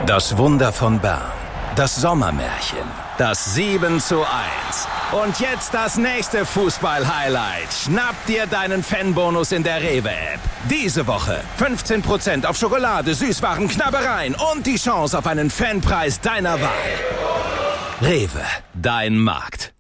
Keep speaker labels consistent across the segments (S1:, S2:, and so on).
S1: Das Wunder von Bern. Das Sommermärchen. Das 7:1. Und jetzt das nächste Fußball-Highlight. Schnapp dir deinen Fanbonus in der Rewe-App. Diese Woche 15% auf Schokolade, Süßwaren, Knabbereien und die Chance auf einen Fanpreis deiner Wahl. Rewe, dein Markt.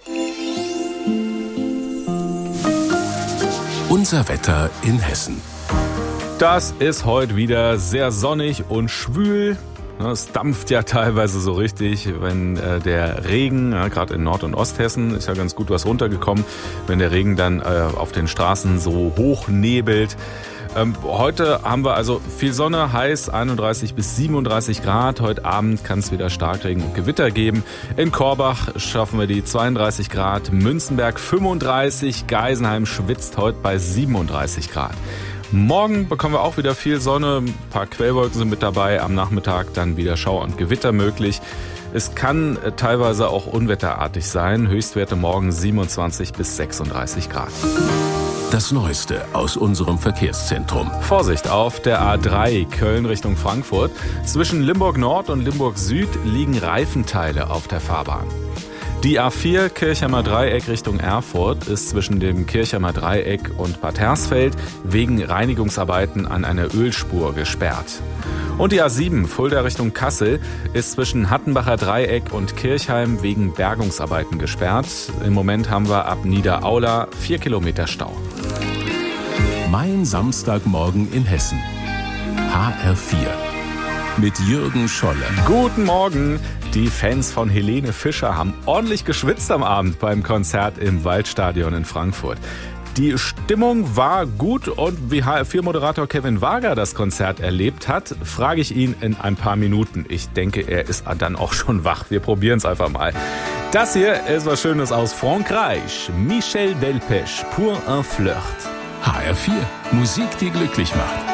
S2: Unser Wetter in Hessen.
S3: Das ist heute wieder sehr sonnig und schwül. Es dampft ja teilweise so richtig, wenn der Regen, gerade in Nord- und Osthessen, ist ja ganz gut was runtergekommen, wenn der Regen dann auf den Straßen so hoch nebelt. Heute haben wir also viel Sonne, heiß, 31 bis 37 Grad. Heute Abend kann es wieder Starkregen und Gewitter geben. In Korbach schaffen wir die 32 Grad, Münzenberg 35, Geisenheim schwitzt heute bei 37 Grad. Morgen bekommen wir auch wieder viel Sonne, ein paar Quellwolken sind mit dabei, am Nachmittag dann wieder Schauer und Gewitter möglich. Es kann teilweise auch unwetterartig sein, Höchstwerte morgen 27 bis 36 Grad.
S2: Das Neueste aus unserem Verkehrszentrum.
S3: Vorsicht auf der A3 Köln Richtung Frankfurt. Zwischen Limburg Nord und Limburg Süd liegen Reifenteile auf der Fahrbahn. Die A4 Kirchheimer Dreieck Richtung Erfurt ist zwischen dem Kirchheimer Dreieck und Bad Hersfeld wegen Reinigungsarbeiten an einer Ölspur gesperrt. Und die A7 Fulda Richtung Kassel ist zwischen Hattenbacher Dreieck und Kirchheim wegen Bergungsarbeiten gesperrt. Im Moment haben wir ab Niederaula 4 Kilometer Stau.
S2: Mein Samstagmorgen in Hessen. HR4. Mit Jürgen Scholle.
S3: Guten Morgen! Die Fans von Helene Fischer haben ordentlich geschwitzt am Abend beim Konzert im Waldstadion in Frankfurt. Die Stimmung war gut und wie HR4-Moderator Kevin Wager das Konzert erlebt hat, frage ich ihn in ein paar Minuten. Ich denke, er ist dann auch schon wach. Wir probieren es einfach mal. Das hier ist was Schönes aus Frankreich. Michel Delpech, Pour un Flirt.
S2: HR4. Musik, die glücklich macht.